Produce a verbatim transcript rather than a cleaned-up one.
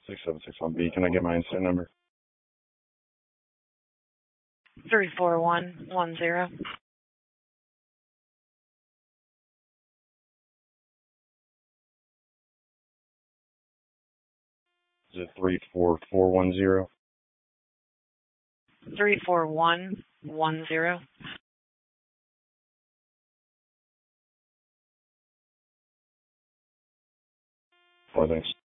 six seven six one B. Can I get my incident number? three four one one zero. Is it three four four one zero? three four one one zero. Oh, thanks.